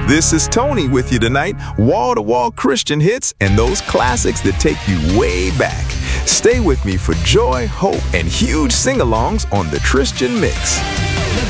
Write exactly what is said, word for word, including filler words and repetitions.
This is Tony with you tonight. Wall-to-wall Christian hits and those classics that take you way back. Stay with me for joy, hope, and huge sing-alongs on the Christian Mix.